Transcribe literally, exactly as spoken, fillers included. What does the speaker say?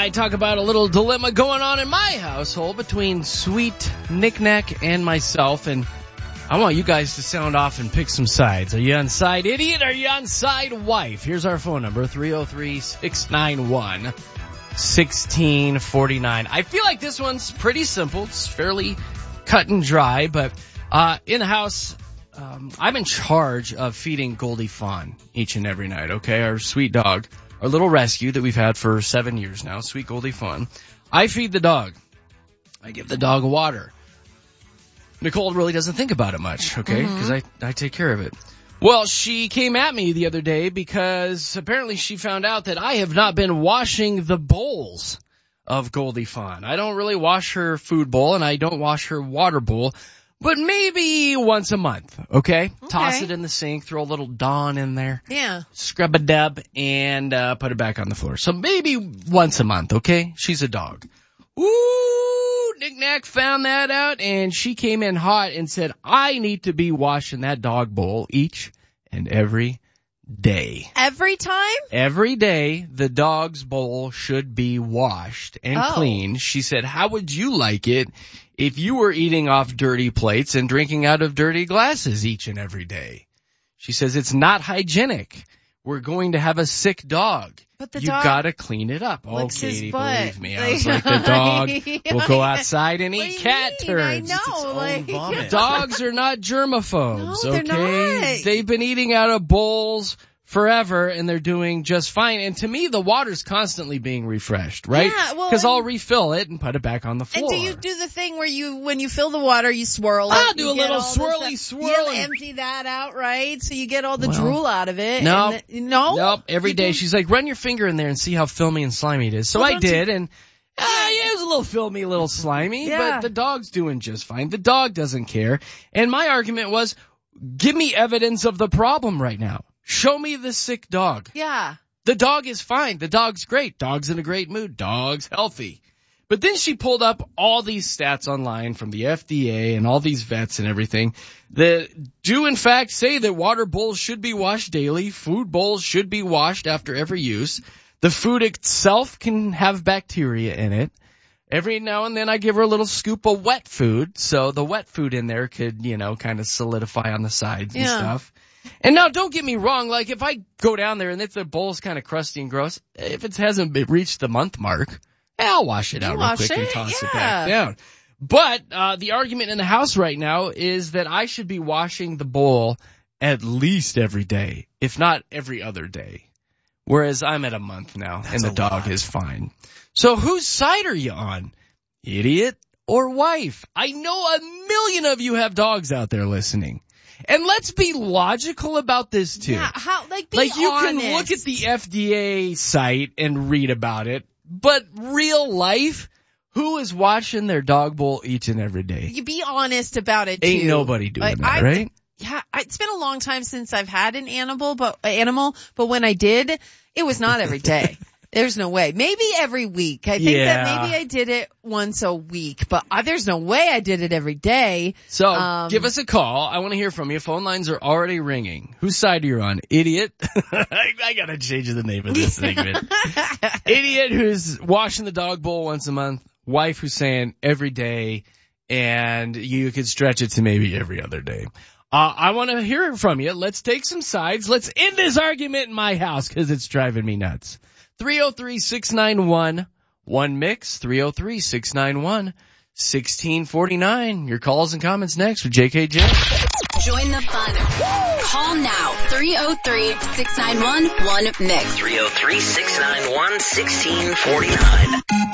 I talk about a little dilemma going on in my household between Sweet Knick-Knack and myself, and I want you guys to sound off and pick some sides. Are you on side idiot or are you on side wife? Here's our phone number, three oh three, six nine one, one six four nine. I feel like this one's pretty simple. It's fairly cut and dry, but uh in the house, um, I'm in charge of feeding Goldie Fawn each and every night, okay? Our sweet dog. Our little rescue that we've had for seven years now, Sweet Goldie Fawn. I feed the dog. I give the dog water. Nicole really doesn't think about it much, okay? Because mm-hmm. I, I take care of it. Well, she came at me the other day because apparently she found out that I have not been washing the bowls of Goldie Fawn. I don't really wash her food bowl and I don't wash her water bowl. But maybe once a month, okay? okay? Toss it in the sink, throw a little Dawn in there. Yeah. Scrub a dub, and uh put it back on the floor. So maybe once a month, okay? She's a dog. Ooh, Knick-Knack found that out, and she came in hot and said, I need to be washing that dog bowl each and every day. Every time? Every day, the dog's bowl should be washed and oh. cleaned. She said, how would you like it if you were eating off dirty plates and drinking out of dirty glasses each and every day? She says, it's not hygienic. We're going to have a sick dog. But the you dog gotta clean it up. Oh, licks his Katie, butt. believe me. I was like, the dog will go outside and eat cat mean? turds. I It's know, its own like- vomit. Dogs are not germaphobes, No, they're okay? not. They've been eating out of bowls forever, and they're doing just fine. And to me, the water's constantly being refreshed, right? Yeah, well, Because and- I'll refill it and put it back on the floor. And do you do the thing where you, when you fill the water, you swirl it? I'll do you a get little all the swirly stuff- swirl. You empty that out, right? So you get all the Well, drool out of it. No. and the- no? Nope. Every You day do- she's like, run your finger in there and see how filmy and slimy it is. So Well, I don't did, you- and uh, yeah, it was a little filmy, a little slimy, Yeah. but the dog's doing just fine. The dog doesn't care. And my argument was, give me evidence of the problem right now. Show me the sick dog. Yeah. The dog is fine. The dog's great. Dog's in a great mood. Dog's healthy. But then she pulled up all these stats online from the F D A and all these vets and everything that do in fact say that water bowls should be washed daily. Food bowls should be washed after every use. The food itself can have bacteria in it. Every now and then I give her a little scoop of wet food. So the wet food in there could, you know, kind of solidify on the sides and Yeah. stuff. And now, don't get me wrong, like, if I go down there and if the bowl's kind of crusty and gross, if it hasn't reached the month mark, yeah, I'll wash it out You real wash quick and it? toss it Yeah. back down. But uh the argument in the house right now is that I should be washing the bowl at least every day, if not every other day. Whereas I'm at a month now, That's and the a dog lot. is fine. So whose side are you on? Idiot or wife? I know a million of you have dogs out there listening. And let's be logical about this too. Yeah, how, like, be Like, you honest. can look at the F D A site and read about it, but real life, who is washing their dog bowl each and every day? You be honest about it, too. Ain't nobody doing Like, that, I- right? Yeah, I- it's been a long time since I've had an animal, but uh, animal, but when I did, it was not every day. There's no way. Maybe every week. I think Yeah. that maybe I did it once a week, but uh, there's no way I did it every day. So, Um, give us a call. I want to hear from you. Phone lines are already ringing. Whose side are you on? Idiot? I, I gotta change the name of this segment. Idiot who's washing the dog bowl once a month. Wife who's saying every day, and you could stretch it to maybe every other day. Uh, I want to hear from you. Let's take some sides. Let's end this argument in my house because it's driving me nuts. three oh three, six nine one, one mix, three oh three, six nine one, one six four nine. Your calls and comments next with J K J. Join the fun. Call now. three oh three, six nine one, one mix. three oh three, six nine one, one six four nine.